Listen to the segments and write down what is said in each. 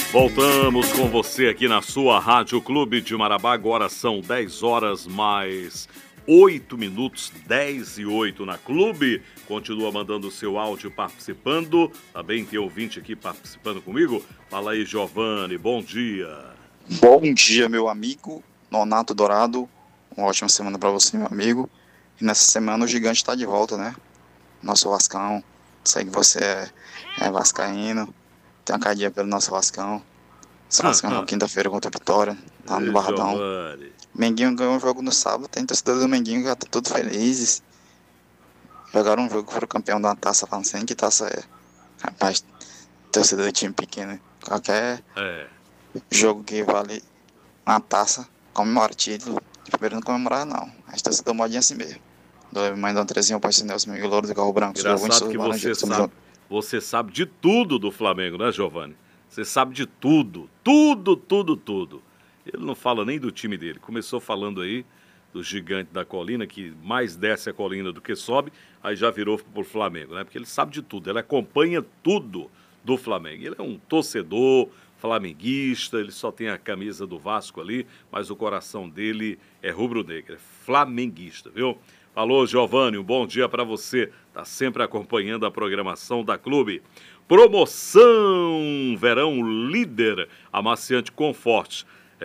Voltamos com você aqui na sua Rádio Clube de Marabá. Agora são 10 horas mais 8 minutos, 10 e 8 na Clube. Continua mandando o seu áudio participando. Também tem ouvinte aqui participando comigo. Fala aí, Giovanni, bom dia. Bom dia, meu amigo Nonato Dourado. Uma ótima semana para você, meu amigo. E nessa semana o gigante está de volta, né? Nosso Vascão. Sei que você é vascaíno. Tem uma carinha pelo nosso Vascão. Esse Vascão na quinta-feira contra a Vitória, lá no Barradão. Giovanni. Menguinho ganhou um jogo no sábado. Tem torcedores do Menguinho que já estão todos felizes. Jogaram um jogo, foram campeão da taça lá, não sei nem que taça é. Rapaz, torcedor de time pequeno. Qualquer jogo que vale uma taça, comemora título. De primeiro não comemorava, não. As torcedor modinha assim mesmo. Mãe do Andrezinho, Pai Nelson, meu Louro do Carro Branco. Engraçado que você sabe de tudo do Flamengo, né, Giovanni? Você sabe de tudo. Tudo. Ele não fala nem do time dele. Começou falando aí do gigante da colina, que mais desce a colina do que sobe, aí já virou pro Flamengo, né? Porque ele sabe de tudo, ele acompanha tudo do Flamengo. Ele é um torcedor flamenguista, ele só tem a camisa do Vasco ali, mas o coração dele é rubro-negro, é flamenguista, viu? Alô, Giovanni, um bom dia para você. Tá sempre acompanhando a programação da Clube. Promoção Verão Líder, amaciante Conforte.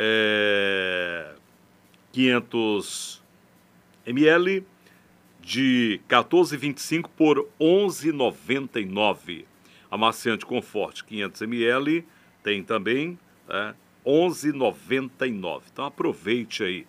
500 ml de 14,25 por 11,99. Amaciante Conforte, 500 ml, tem também 11,99. Então aproveite aí.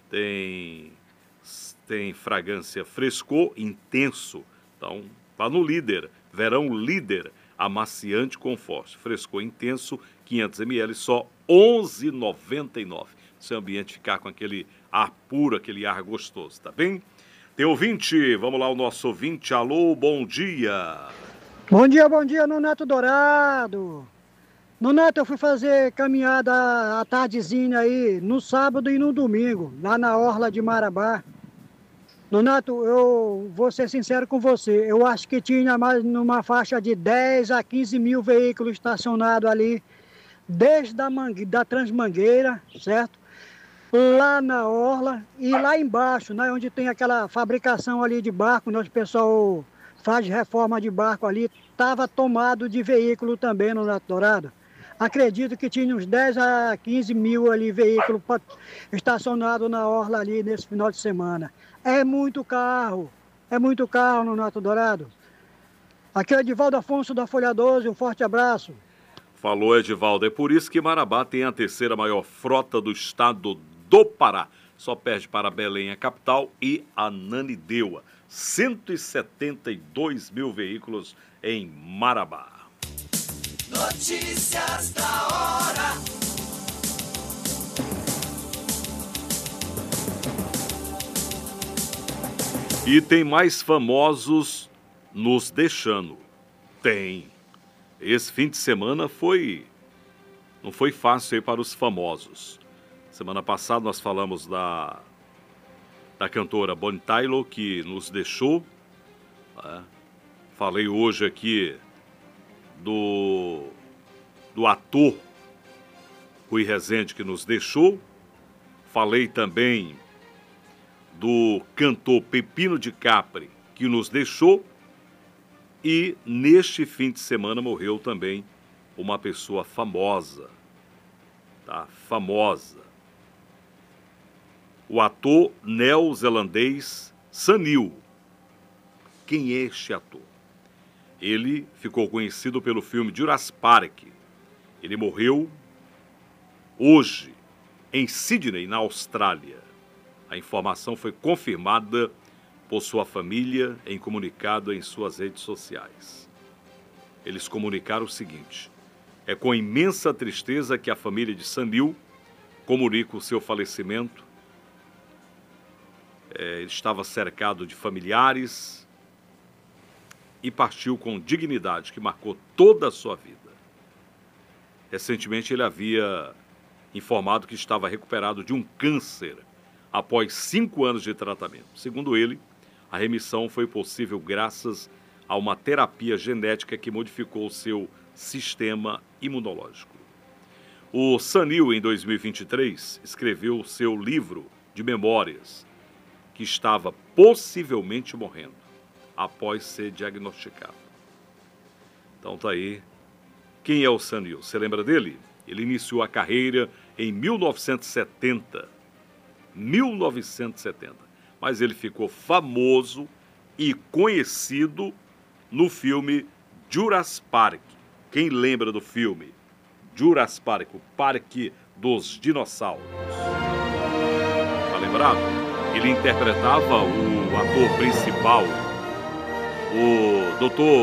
Tem fragrância frescor intenso. Então, vá no Líder. Verão Líder, amaciante Conforte. Frescor intenso, 500 ml, só 11,99. Seu ambiente ficar com aquele ar puro, aquele ar gostoso, tá bem? Tem ouvinte, vamos lá, o nosso ouvinte. Alô, bom dia. Bom dia, Nonato Dourado. Nonato, eu fui fazer caminhada à tardezinha aí, no sábado e no domingo, lá na Orla de Marabá. Nonato, eu vou ser sincero com você, eu acho que tinha mais numa faixa de 10 a 15 mil veículos estacionados ali, desde da Transmangueira, certo? Lá na Orla e lá embaixo, né, onde tem aquela fabricação ali de barco, onde o pessoal faz reforma de barco ali, estava tomado de veículo também, Nonato Dourado. Acredito que tinha uns 10 a 15 mil ali veículos estacionados na Orla ali nesse final de semana. É muito carro Nonato Dourado. Aqui é Edivaldo Afonso da Folha 12, um forte abraço. Falou, Edivaldo. É por isso que Marabá tem a terceira maior frota do estado do Pará. Só perde para Belém, a capital, e Ananindeua. 172 mil veículos em Marabá. Notícias da hora. E tem mais famosos nos deixando. Tem. Esse fim de semana não foi fácil aí para os famosos. Semana passada nós falamos da cantora Bonnie Tyler, que nos deixou. Falei hoje aqui do ator Rui Rezende, que nos deixou. Falei também do cantor Pepino de Capri, que nos deixou. E neste fim de semana morreu também uma pessoa famosa, tá? Famosa. O ator neozelandês Sam Neill. Quem é este ator? Ele ficou conhecido pelo filme Jurassic Park. Ele morreu hoje em Sydney, na Austrália. A informação foi confirmada por sua família em comunicado em suas redes sociais. Eles comunicaram o seguinte: é com imensa tristeza que a família de Sam Neill comunica o seu falecimento. Ele estava cercado de familiares e partiu com dignidade, que marcou toda a sua vida. Recentemente ele havia informado que estava recuperado de um câncer após 5 anos de tratamento. Segundo ele, a remissão foi possível graças a uma terapia genética que modificou o seu sistema imunológico. O Sanil, em 2023, escreveu o seu livro de memórias, que estava possivelmente morrendo após ser diagnosticado. Então tá aí. Quem é o Sanil? Você lembra dele? Ele iniciou a carreira em 1970. 1970. Mas ele ficou famoso e conhecido no filme Jurassic Park. Quem lembra do filme? Jurassic Park, o Parque dos Dinossauros. Tá lembrado? Ele interpretava o ator principal, o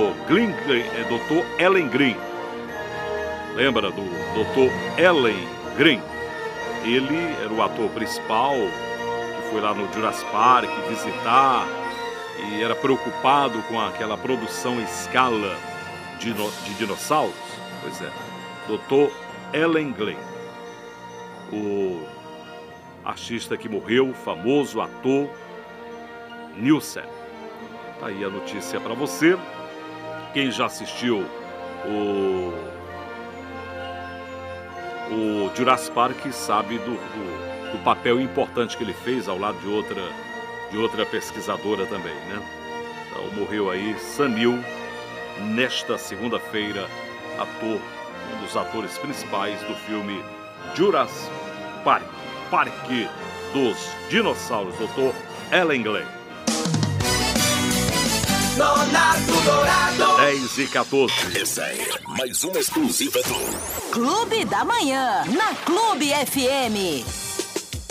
Dr. Ellen Green. Lembra do Dr. Ellen Green? Ele era o ator principal que foi lá no Jurassic Park visitar e era preocupado com aquela produção em escala de dinossauros. Pois é, Dr. Ellen Green, o artista que morreu, famoso ator Nielsen. Tá aí a notícia para você. Quem já assistiu o Jurassic Park sabe do papel importante que ele fez ao lado de outra pesquisadora também, né? Então morreu aí Sanil nesta segunda-feira, um dos atores principais do filme Jurassic Park, Parque dos Dinossauros, Dr. Ellen Green. Nonato Dourado. 10h14. Essa é mais uma exclusiva do Clube da Manhã, na Clube FM.